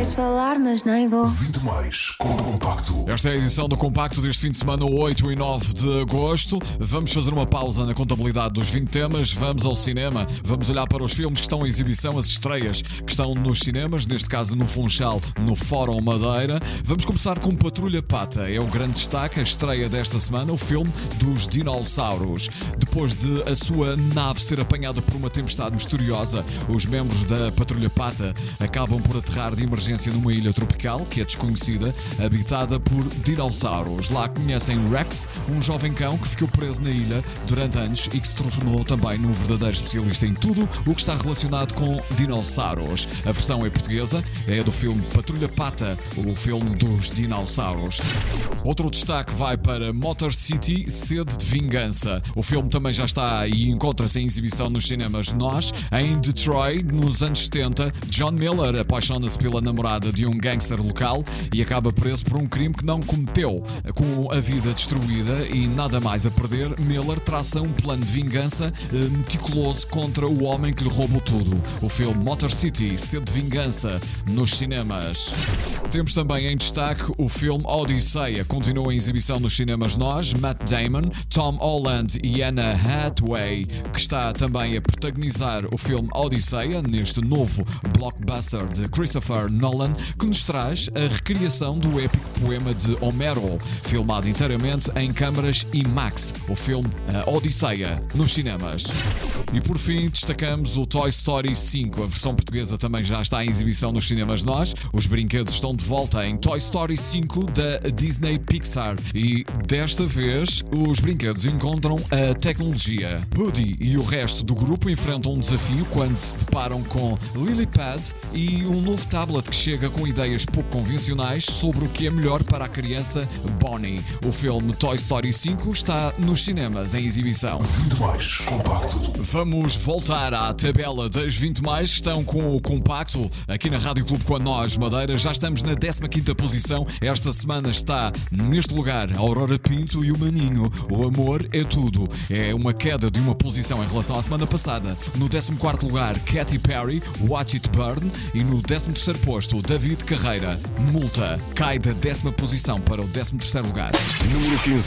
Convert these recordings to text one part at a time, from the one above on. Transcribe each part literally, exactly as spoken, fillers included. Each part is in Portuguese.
Queres falar, mas nem vou. vinte mais com o Compacto. Esta é a edição do Compacto deste fim de semana, oito e nove de agosto. Vamos fazer uma pausa na contabilidade dos vinte temas. Vamos ao cinema. Vamos olhar para os filmes que estão em exibição, as estreias que estão nos cinemas, neste caso no Funchal, no Fórum Madeira. Vamos começar com Patrulha Pata. É o grande destaque, a estreia desta semana, o filme dos dinossauros. Depois de a sua nave ser apanhada por uma tempestade misteriosa, os membros da Patrulha Pata acabam por aterrar de emergência numa ilha tropical, que é desconhecida, habitada por dinossauros. Lá conhecem Rex, um jovem cão que ficou preso na ilha durante anos e que se tornou também num verdadeiro especialista em tudo o que está relacionado com dinossauros. A versão é portuguesa, é do filme Patrulha Pata, o filme dos dinossauros. Outro destaque vai para Motor City, Sede de Vingança. O filme também já está e encontra-se em exibição nos cinemas. Nós, em Detroit, nos anos setenta, John Miller apaixona-se pela namorada de um gangster local e acaba preso por um crime que não cometeu. Com a vida destruída e nada mais a perder, Miller traça um plano de vingança eh, meticuloso contra o homem que lhe roubou tudo. O filme Motor City, Sede de Vingança, nos cinemas. Temos também em destaque o filme Odisseia. Continua em exibição nos cinemas. Nós, Matt Damon, Tom Holland e Anna Hathaway, que está também a protagonizar o filme Odisseia, neste novo blockbuster de Christopher Nolan, que nos traz a recriação do épico poema de Homero, filmado inteiramente em câmaras IMAX, o filme uh, Odisseia, nos cinemas. E por fim, destacamos o Toy Story cinco. A versão portuguesa também já está em exibição nos cinemas. Nós, os brinquedos estão de volta em Toy Story cinco da Disney Pixar. E desta vez, os brinquedos encontram a tecnologia. Woody e o resto do grupo enfrentam um desafio quando se deparam com Lilypad e um novo tablet que chega com ideias pouco convencionais sobre o que é melhor para a criança Bonnie. O filme Toy Story cinco está nos cinemas em exibição. vinte mais Compacto. Vamos voltar à tabela das vinte mais, que estão com o Compacto aqui na Rádio Clube com a Nós Madeira. Já estamos na décima quinta posição. Esta semana está neste lugar a Aurora Pinto e o Maninho. O amor é tudo. É uma queda de uma posição em relação à semana passada. No décimo quarto lugar, Katy Perry, Watch It Burn. E no décimo terceiro posto, David Carreira, Multa. Cai da décima posição para o décimo terceiro lugar. Número quinze.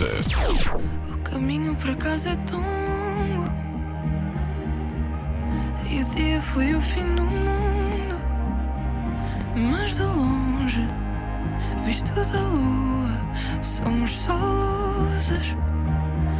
O caminho para casa é tão longo e o dia foi o fim do mundo, mas de longe, visto da lua, somos só luzes.